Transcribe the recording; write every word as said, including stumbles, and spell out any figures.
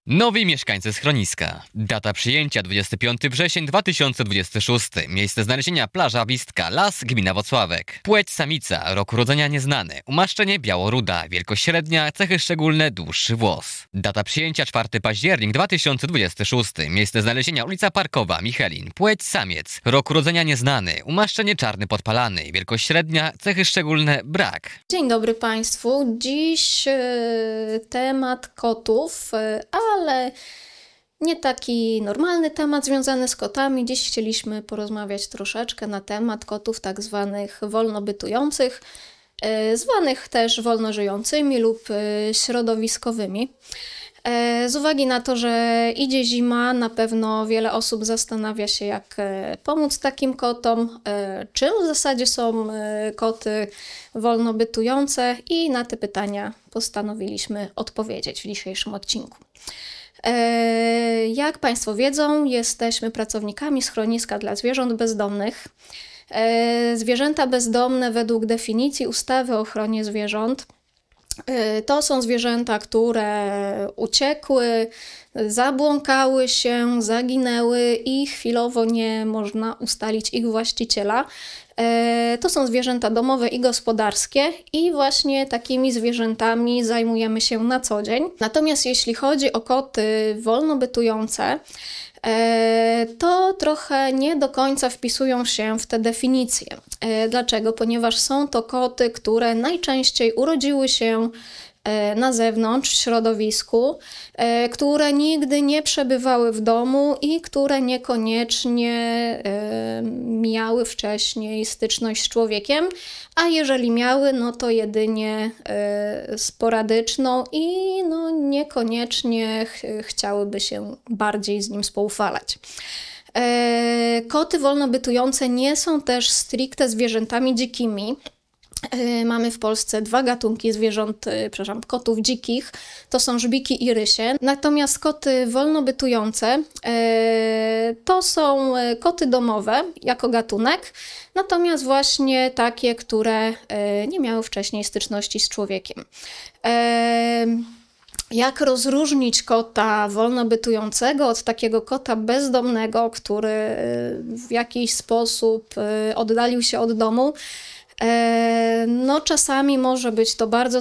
Nowi mieszkańcy schroniska. Data przyjęcia dwudziestego piątego września dwa tysiące dwudziestego szóstego. Miejsce znalezienia plaża Wistka, las, gmina Włocławek. Płeć samica, rok urodzenia nieznany. Umaszczenie białoruda, wielkość średnia, cechy szczególne, dłuższy włos. Data przyjęcia czwartego października dwa tysiące dwudziestego szóstego. Miejsce znalezienia ulica Parkowa, Michelin. Płeć samiec, rok urodzenia nieznany. Umaszczenie czarny podpalany, wielkość średnia, cechy szczególne, brak. Dzień dobry Państwu. Dziś e, temat kotów, e, ale nie taki normalny temat związany z kotami. Dziś chcieliśmy porozmawiać troszeczkę na temat kotów tak zwanych wolnobytujących, e, zwanych też wolnożyjącymi lub e, środowiskowymi. Z uwagi na to, że idzie zima, na pewno wiele osób zastanawia się, jak pomóc takim kotom, czym w zasadzie są koty wolnobytujące, i na te pytania postanowiliśmy odpowiedzieć w dzisiejszym odcinku. Jak Państwo wiedzą, jesteśmy pracownikami schroniska dla zwierząt bezdomnych. Zwierzęta bezdomne według definicji ustawy o ochronie zwierząt to są zwierzęta, które uciekły, zabłąkały się, zaginęły i chwilowo nie można ustalić ich właściciela. To są zwierzęta domowe i gospodarskie i właśnie takimi zwierzętami zajmujemy się na co dzień. Natomiast jeśli chodzi o koty wolnobytujące, to trochę nie do końca wpisują się w te definicje. Dlaczego? Ponieważ są to koty, które najczęściej urodziły się na zewnątrz, w środowisku, które nigdy nie przebywały w domu i które niekoniecznie miały wcześniej styczność z człowiekiem, a jeżeli miały, no to jedynie sporadyczną i no niekoniecznie ch chciałyby się bardziej z nim spoufalać. Koty wolnobytujące nie są też stricte zwierzętami dzikimi. Mamy w Polsce dwa gatunki zwierząt, przepraszam, kotów dzikich, to są żbiki i rysie. Natomiast koty wolnobytujące to są koty domowe jako gatunek, natomiast właśnie takie, które nie miały wcześniej styczności z człowiekiem. Jak rozróżnić kota wolnobytującego od takiego kota bezdomnego, który w jakiś sposób oddalił się od domu? No czasami może być to bardzo